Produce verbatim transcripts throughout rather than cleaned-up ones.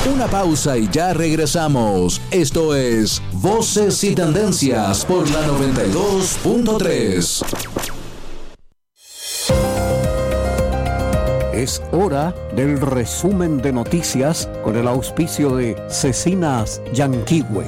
Una pausa y ya regresamos. Esto es Voces y Tendencias por la noventa y dos punto tres. Es hora del resumen de noticias con el auspicio de Cecinas Yanquihue.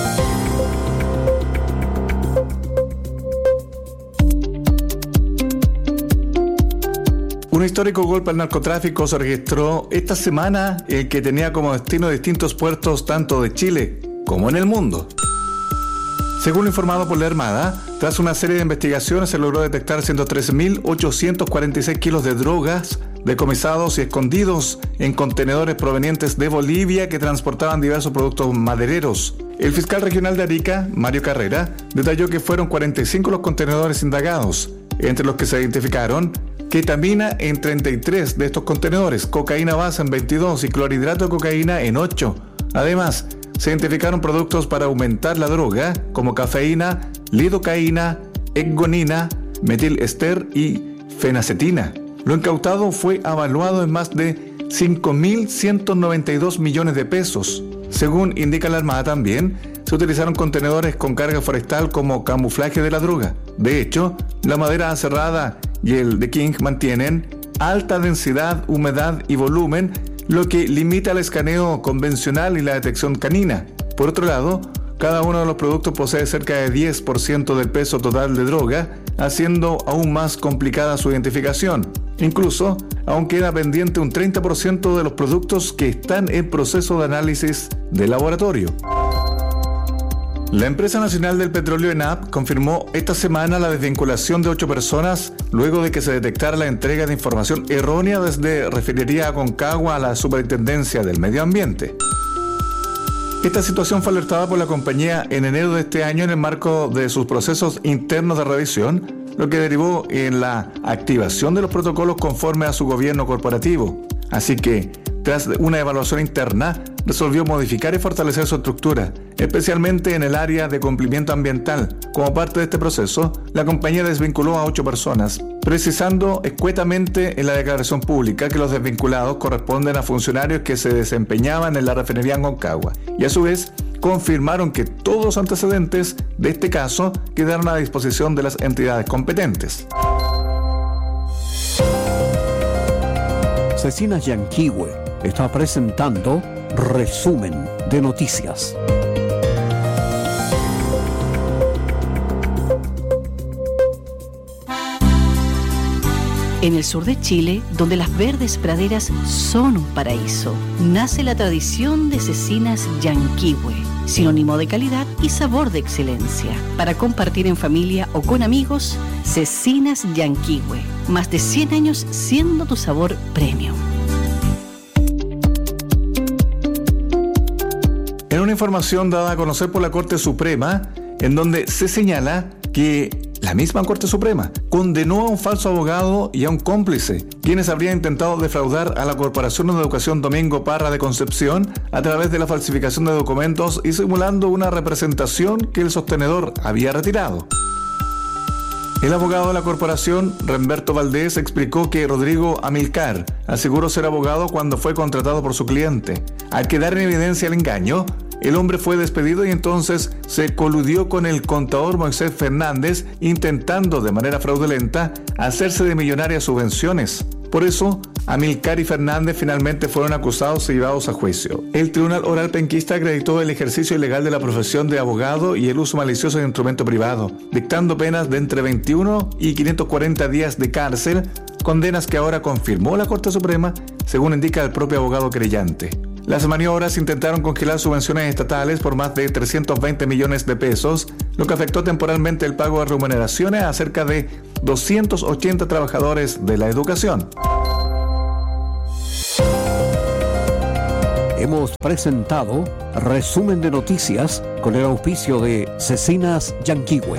Un histórico golpe al narcotráfico se registró esta semana, el que tenía como destino distintos puertos tanto de Chile como en el mundo. Según lo informado por la Armada, tras una serie de investigaciones se logró detectar ciento trece mil ochocientos cuarenta y seis kilos de drogas decomisados y escondidos en contenedores provenientes de Bolivia que transportaban diversos productos madereros. El fiscal regional de Arica, Mario Carrera, detalló que fueron cuarenta y cinco los contenedores indagados, entre los que se identificaron ketamina en treinta y tres de estos contenedores, cocaína base en veintidós y clorhidrato de cocaína en ocho. Además, se identificaron productos para aumentar la droga, como cafeína, lidocaína, ecgonina, metilester y fenacetina. Lo incautado fue evaluado en más de cinco mil ciento noventa y dos millones de pesos. Según indica la Armada también, se utilizaron contenedores con carga forestal como camuflaje de la droga. De hecho, la madera cerrada y el de King mantienen alta densidad, humedad y volumen, lo que limita el escaneo convencional y la detección canina. Por otro lado, cada uno de los productos posee cerca de diez por ciento del peso total de droga, haciendo aún más complicada su identificación. Incluso, aún queda pendiente un treinta por ciento de los productos que están en proceso de análisis de laboratorio. La Empresa Nacional del Petróleo, ENAP, confirmó esta semana la desvinculación de ocho personas luego de que se detectara la entrega de información errónea desde Refinería Aconcagua a la Superintendencia del Medio Ambiente. Esta situación fue alertada por la compañía en enero de este año en el marco de sus procesos internos de revisión, lo que derivó en la activación de los protocolos conforme a su gobierno corporativo. Así que, tras una evaluación interna, resolvió modificar y fortalecer su estructura, especialmente en el área de cumplimiento ambiental. Como parte de este proceso, la compañía desvinculó a ocho personas, precisando escuetamente en la declaración pública que los desvinculados corresponden a funcionarios que se desempeñaban en la refinería Aconcagua, y a su vez confirmaron que todos los antecedentes de este caso quedaron a disposición de las entidades competentes. Cecinas Yanquihue está presentando Resumen de Noticias. En el sur de Chile, donde las verdes praderas son un paraíso, nace la tradición de Cecinas Yanquihue, sinónimo de calidad y sabor de excelencia. Para compartir en familia o con amigos, Cecinas Yanquihue, más de cien años siendo tu sabor premium. En una información dada a conocer por la Corte Suprema, en donde se señala que la misma Corte Suprema condenó a un falso abogado y a un cómplice, quienes habrían intentado defraudar a la Corporación de Educación Domingo Parra de Concepción a través de la falsificación de documentos y simulando una representación que el sostenedor había retirado. El abogado de la corporación, Remberto Valdés, explicó que Rodrigo Amilcar aseguró ser abogado cuando fue contratado por su cliente. Al quedar en evidencia el engaño, el hombre fue despedido y entonces se coludió con el contador Moisés Fernández, intentando de manera fraudulenta hacerse de millonarias subvenciones. Por eso, Amilcar y Fernández finalmente fueron acusados y llevados a juicio. El Tribunal Oral Penquista acreditó el ejercicio ilegal de la profesión de abogado y el uso malicioso de instrumento privado, dictando penas de entre veintiuno y quinientos cuarenta días de cárcel, condenas que ahora confirmó la Corte Suprema, según indica el propio abogado querellante. Las maniobras intentaron congelar subvenciones estatales por más de trescientos veinte millones de pesos, lo que afectó temporalmente el pago de remuneraciones a cerca de doscientos ochenta trabajadores de la educación. Hemos presentado Resumen de Noticias con el auspicio de Cecinas Yanquihue.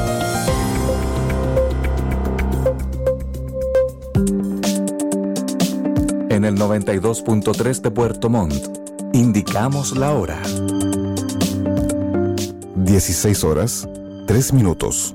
En el noventa y dos punto tres de Puerto Montt, indicamos la hora. dieciséis horas, tres minutos.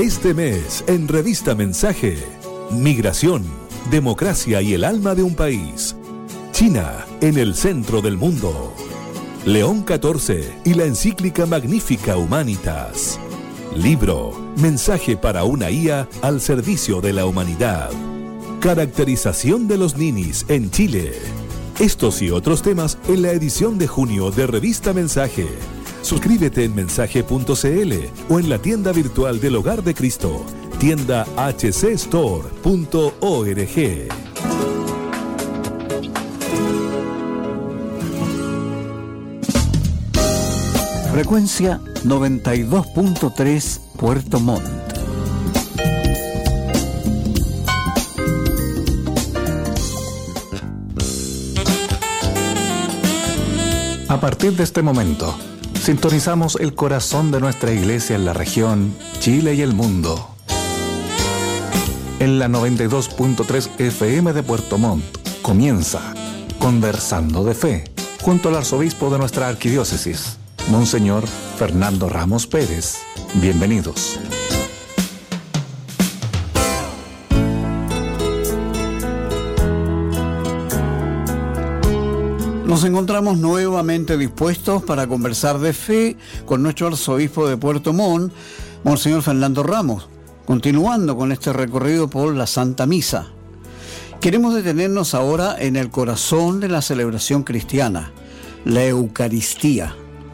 Este mes, en Revista Mensaje, migración, democracia y el alma de un país. China, en el centro del mundo. León catorce y la encíclica Magnifica Humanitas. Libro, mensaje para una I A al servicio de la humanidad. Caracterización de los ninis en Chile. Estos y otros temas en la edición de junio de Revista Mensaje. Suscríbete en mensaje punto c l o en la tienda virtual del Hogar de Cristo, tienda h c store punto org. Frecuencia noventa y dos punto tres Puerto Montt. A partir de este momento, sintonizamos el corazón de nuestra iglesia en la región, Chile y el mundo. En la noventa y dos punto tres F M de Puerto Montt comienza Conversando de Fe, junto al arzobispo de nuestra arquidiócesis, Monseñor Fernando Ramos Pérez. Bienvenidos. Nos encontramos nuevamente dispuestos para conversar de fe con nuestro arzobispo de Puerto Montt, Monseñor Fernando Ramos, continuando con este recorrido por la Santa Misa. Queremos detenernos ahora en el corazón de la celebración cristiana, la Eucaristía.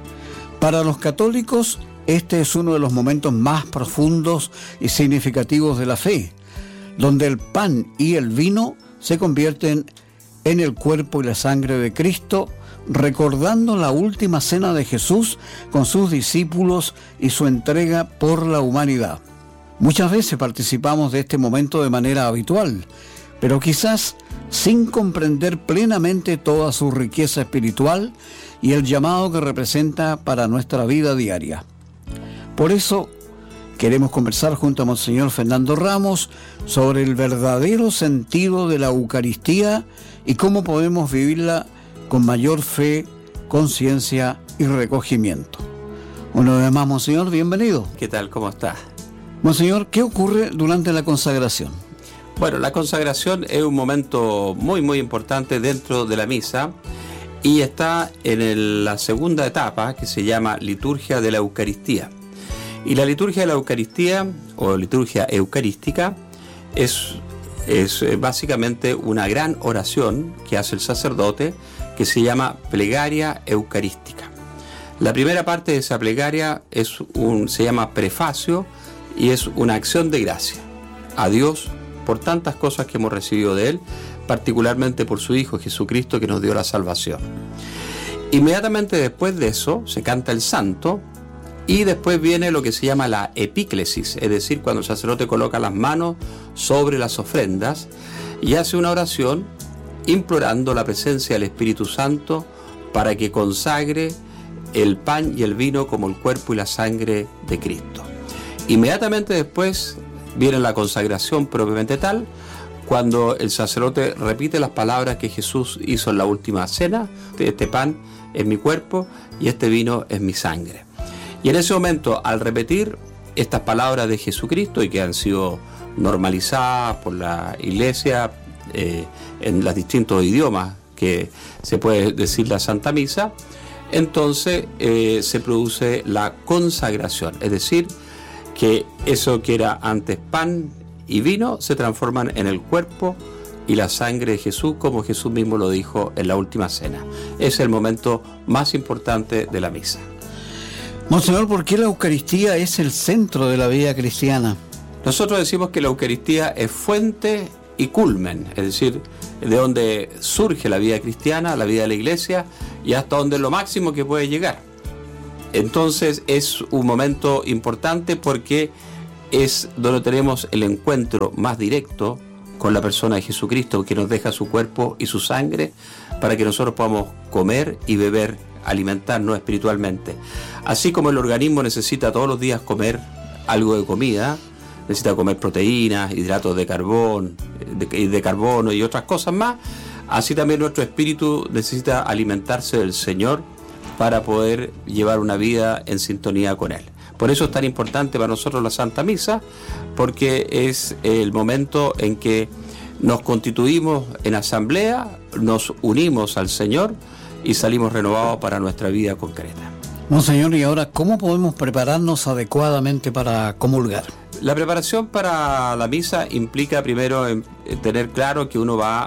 Para los católicos, este es uno de los momentos más profundos y significativos de la fe, donde el pan y el vino se convierten en el cuerpo y la sangre de Cristo, recordando la última cena de Jesús con sus discípulos y su entrega por la humanidad. Muchas veces participamos de este momento de manera habitual, pero quizás sin comprender plenamente toda su riqueza espiritual y el llamado que representa para nuestra vida diaria. Por eso, queremos conversar junto a Monseñor Fernando Ramos sobre el verdadero sentido de la Eucaristía y cómo podemos vivirla con mayor fe, conciencia y recogimiento. Una vez más, Monseñor, bienvenido. ¿Qué tal? ¿Cómo está? Monseñor, ¿qué ocurre durante la consagración? Bueno, la consagración es un momento muy, muy importante dentro de la misa y está en el, la segunda etapa, que se llama Liturgia de la Eucaristía. Y la liturgia de la Eucaristía, o liturgia eucarística, es, es básicamente una gran oración que hace el sacerdote, que se llama plegaria eucarística. La primera parte de esa plegaria es un, se llama prefacio y es una acción de gracia a Dios por tantas cosas que hemos recibido de Él, particularmente por su Hijo Jesucristo, que nos dio la salvación. Inmediatamente después de eso se canta el santo y después viene lo que se llama la epíclesis, es decir, cuando el sacerdote coloca las manos sobre las ofrendas y hace una oración implorando la presencia del Espíritu Santo para que consagre el pan y el vino como el cuerpo y la sangre de Cristo. Inmediatamente después viene la consagración propiamente tal, cuando el sacerdote repite las palabras que Jesús hizo en la última cena: este pan es mi cuerpo y este vino es mi sangre. Y en ese momento, al repetir estas palabras de Jesucristo y que han sido normalizadas por la Iglesia eh, en los distintos idiomas que se puede decir la Santa Misa, entonces eh, se produce la consagración, es decir, que eso que era antes pan y vino se transforman en el cuerpo y la sangre de Jesús, como Jesús mismo lo dijo en la última cena. Es el momento más importante de la misa. Monseñor, ¿por qué la Eucaristía es el centro de la vida cristiana? Nosotros decimos que la Eucaristía es fuente y culmen, es decir, de donde surge la vida cristiana, la vida de la Iglesia, y hasta donde es lo máximo que puede llegar. Entonces es un momento importante porque es donde tenemos el encuentro más directo con la persona de Jesucristo, que nos deja su cuerpo y su sangre para que nosotros podamos comer y beber, alimentarnos espiritualmente. Así como el organismo necesita todos los días comer algo de comida, necesita comer proteínas, hidratos de carbón, de, de carbono y otras cosas más, así también nuestro espíritu necesita alimentarse del Señor para poder llevar una vida en sintonía con Él. Por eso es tan importante para nosotros la Santa Misa, porque es el momento en que nos constituimos en asamblea, nos unimos al Señor y salimos renovados para nuestra vida concreta. Monseñor, y ahora, ¿cómo podemos prepararnos adecuadamente para comulgar? La preparación para la misa implica primero en tener claro que uno va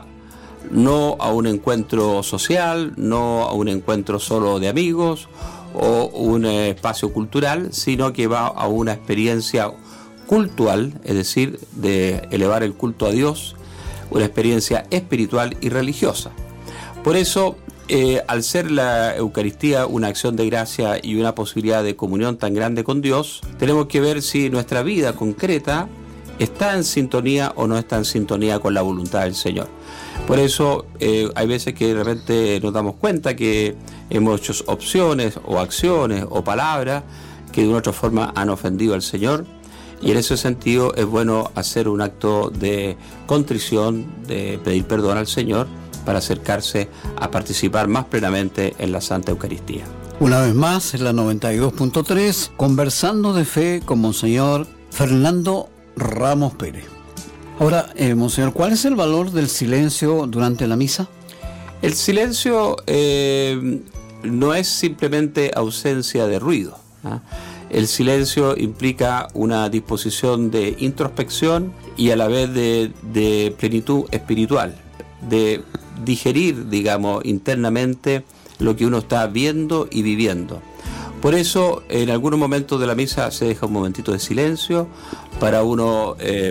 no a un encuentro social, no a un encuentro solo de amigos o un espacio cultural, sino que va a una experiencia cultural, es decir, de elevar el culto a Dios, una experiencia espiritual y religiosa. Por eso, eh, al ser la Eucaristía una acción de gracia y una posibilidad de comunión tan grande con Dios, tenemos que ver si nuestra vida concreta está en sintonía o no está en sintonía con la voluntad del Señor. Por eso eh, hay veces que de repente nos damos cuenta que hemos hecho opciones o acciones o palabras que de una otra forma han ofendido al Señor, y en ese sentido es bueno hacer un acto de contrición, de pedir perdón al Señor para acercarse a participar más plenamente en la Santa Eucaristía. Una vez más, en la noventa y dos punto tres, conversando de fe con Monseñor Fernando Ramos Pérez. Ahora, eh, Monseñor, ¿cuál es el valor del silencio durante la misa? El silencio eh, no es simplemente ausencia de ruido, ¿eh? El silencio implica una disposición de introspección y a la vez de, de plenitud espiritual, de digerir, digamos, internamente lo que uno está viendo y viviendo. Por eso, en algunos momentos de la misa se deja un momentito de silencio para uno eh,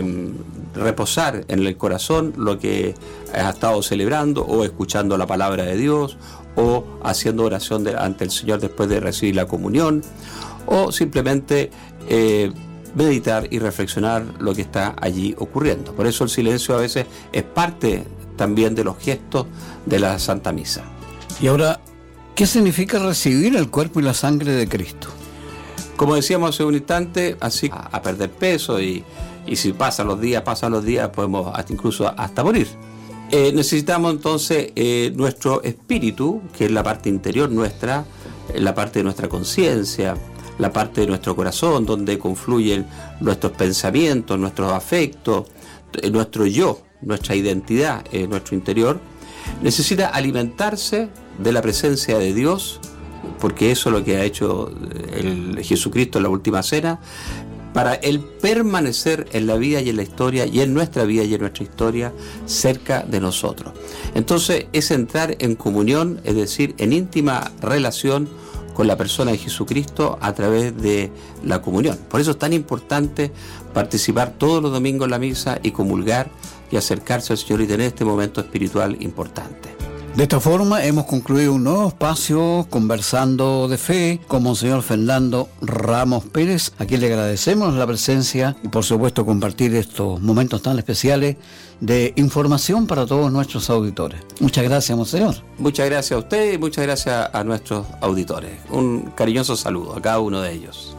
reposar en el corazón lo que ha estado celebrando o escuchando la palabra de Dios o haciendo oración de, ante el Señor después de recibir la comunión, o simplemente eh, meditar y reflexionar lo que está allí ocurriendo. Por eso el silencio a veces es parte también de los gestos de la Santa Misa. Y ahora, ¿qué significa recibir el cuerpo y la sangre de Cristo? Como decíamos hace un instante, así a, a perder peso y, y si pasan los días, pasan los días, podemos hasta incluso hasta morir. Eh, necesitamos entonces eh, nuestro espíritu, que es la parte interior nuestra, la parte de nuestra conciencia, la parte de nuestro corazón, donde confluyen nuestros pensamientos, nuestros afectos, nuestro yo, nuestra identidad, eh, nuestro interior, necesita alimentarse de la presencia de Dios, porque eso es lo que ha hecho el Jesucristo en la última cena, para Él permanecer en la vida y en la historia, y en nuestra vida y en nuestra historia, cerca de nosotros. Entonces es entrar en comunión, es decir, en íntima relación con la persona de Jesucristo a través de la comunión. Por eso es tan importante participar todos los domingos en la misa y comulgar y acercarse al Señor y tener este momento espiritual importante. De esta forma hemos concluido un nuevo espacio conversando de fe con Monseñor Fernando Ramos Pérez, a quien le agradecemos la presencia y por supuesto compartir estos momentos tan especiales de información para todos nuestros auditores. Muchas gracias, Monseñor. Muchas gracias a usted y muchas gracias a nuestros auditores. Un cariñoso saludo a cada uno de ellos.